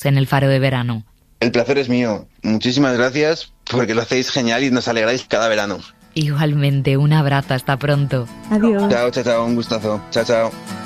en el Faro de Verano. El placer es mío. Muchísimas gracias porque lo hacéis genial y nos alegráis cada verano. Igualmente, un abrazo, hasta pronto. Adiós. Chao, chao, chao, un gustazo. Chao, chao.